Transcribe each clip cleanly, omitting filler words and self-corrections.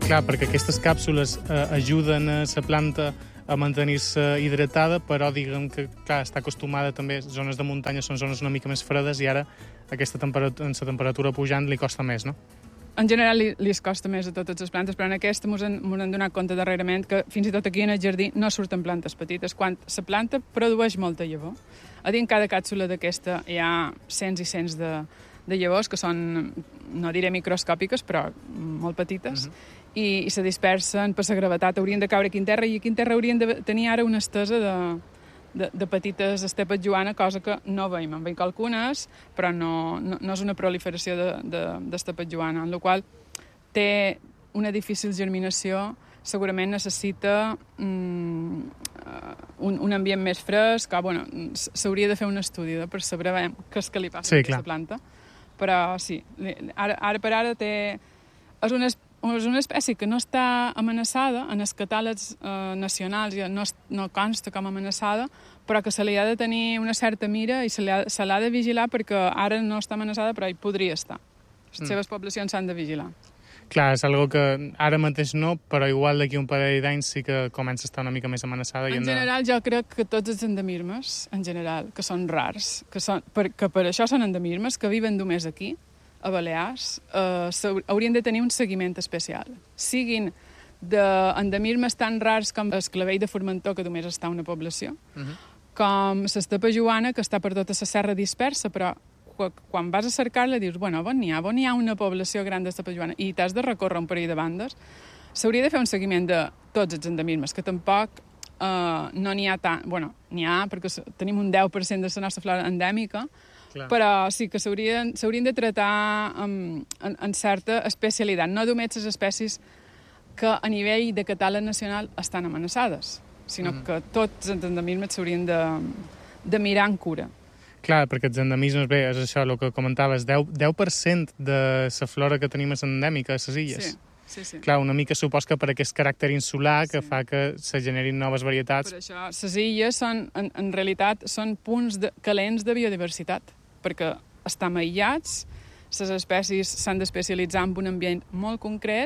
Clar, perquè aquestes càpsules ajuden a la planta a mantenir-se hidratada, però diguem que, clar, està acostumada també, zones de muntanya són zones una mica més fredes i ara en la temperatura pujant li costa més, no? En general li costa més a totes les plantes, però en aquesta mos han donat compte darrerament que fins i tot aquí en el jardí no surten plantes petites, quan la planta produeix molta llavor. A dins cada càpsula d'aquesta hi ha cents i cents de llavors que són, no diré microscòpiques, però molt petites, i se dispersen per la gravetat. Haurien de caure aquí en terra, i aquí en terra haurien de tenir ara una estesa de petites estepes joana, cosa que no veiem. En veiem algunes, però no és una proliferació d'estepes joana, en la qual té una difícil germinació, segurament necessita un ambient més fresc, bueno, s'hauria de fer un estudi per saber què és que li passa a aquesta planta. Però sí, ara per ara és una espècie que no està amenaçada, en els catàlegs nacionals no consta com amenaçada, però que se li ha de tenir una certa mira i se l'ha de vigilar perquè ara no està amenaçada, però hi podria estar. Les seves poblacions s'han de vigilar. Clar, és algo que ara mateix no, però igual d'aquí un parell d'anys sí que comença a estar una mica més amenaçada. En general, jo crec que tots els endemismes, en general, que són rars, que per això són endemismes, que viven només aquí, a Balears, haurien de tenir un seguiment especial. Siguin d'endemismes tan rars com el clavell de Formentor, que només està a una població, com l'estepa joana, que està per tota la serra dispersa, però quan vas a cercar-la dius, bueno, on n'hi ha una població gran d'estepa joana, i t'has de recórrer un parell de bandes, s'hauria de fer un seguiment de tots els endemismes, que tampoc no n'hi ha tant. Bueno, n'hi ha, perquè tenim un 10% de la nostra flora endèmica, però sí que s'haurien de tractar en certa especialitat, no només les espècies que a nivell de catàleg nacional estan amenaçades, sinó que tots els endemismes s'haurien de mirar en cura. Clar, perquè els endemismes, bé, és això, el que comentaves, 10% de la flora que tenim és endèmica a les illes. Sí. Clar, una mica supos que per aquest caràcter insular que fa que se generin noves varietats. Per això, les illes en realitat són punts calents de biodiversitat, perquè estan aïllats, les espècies s'han d'especialitzar en un ambient molt concret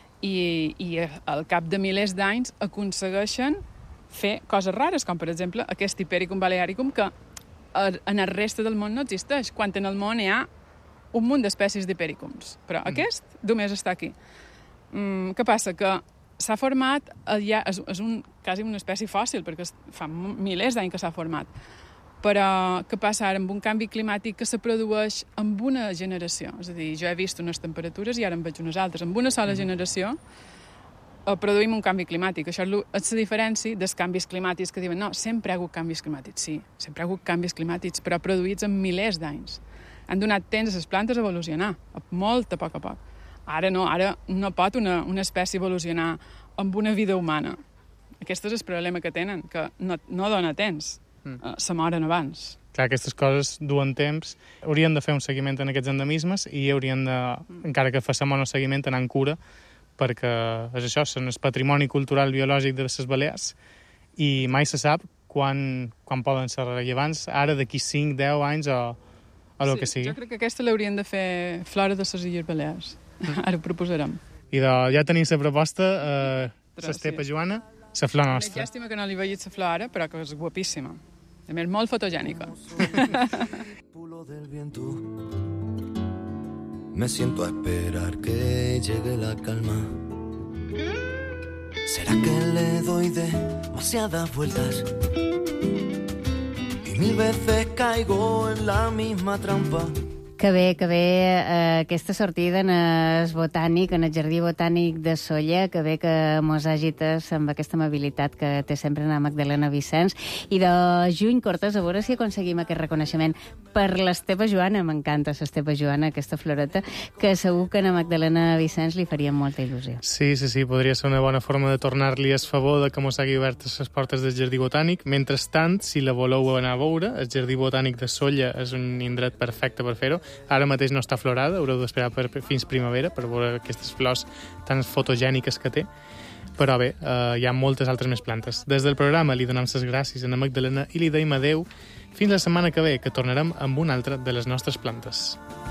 i al cap de milers d'anys aconsegueixen fer coses rares, com per exemple aquest Hipericum balearicum, que en el reste del món no existeix, quan en el món hi ha un munt d'espècies d'hipericums. Però aquest només està aquí. Què passa? Que s'ha format, és quasi una espècie fòssil, perquè fa milers d'anys que s'ha format. Però què passa ara amb un canvi climàtic que se produeix amb una generació? És a dir, jo he vist unes temperatures i ara en veig unes altres. Amb una sola generació produïm un canvi climàtic. Això és la diferència dels canvis climàtics que diuen no, sempre hi ha hagut canvis climàtics. Sí, sempre hi ha hagut canvis climàtics, però produïts en milers d'anys. Han donat temps a les plantes a evolucionar, molt a poc a poc. Ara no pot una espècie evolucionar amb una vida humana. Aquest és el problema que tenen, que no dona temps. Se moren abans. Clar, aquestes coses duen temps. Haurien de fer un seguiment en aquests endemismes i haurien de, encara que facem un seguiment, anar en cura, perquè és això, són el patrimoni cultural biològic de les Balears i mai se sap quan poden ser rellevants, ara d'aquí 5, 10 anys o el que sigui. Jo crec que aquesta l'haurien de fer flora de les Illes Balears. Ara ho proposarem. I ja tenim la proposta, l'estepa joana, la flor nostra. Llàstima que no li vegis la flor ara, però que és guapíssima. A més, molt fotogènica. Me siento a esperar que llegue la calma. ¿Será que le doy demasiadas vueltas? Y 1000 veces caigo en la misma trampa. Que bé, aquesta sortida en el botànic, en el Jardí Botànic de Sóller, que bé que mos agites amb aquesta amabilitat que té sempre la Magdalena Vicens. I de juny Cortés, a veure si aconseguim aquest reconeixement per l'Estepa Joana. M'encanta l'Estepa Joana, aquesta floreta, que segur que a la Magdalena Vicens li faria molta il·lusió. Sí, podria ser una bona forma de tornar-li el favor de que mos hagi obert les portes del Jardí Botànic. Mentrestant, si la voleu anar a veure, el Jardí Botànic de Sóller és un indret perfecte per fer-ho. Ara mateix no està florada, haureu d'esperar fins primavera per veure aquestes flors tan fotogèniques que té. Però bé, hi ha moltes altres més plantes. Des del programa li donem les gràcies a la Magdalena i li deim adeu fins la setmana que ve, que tornarem amb una altra de les nostres plantes.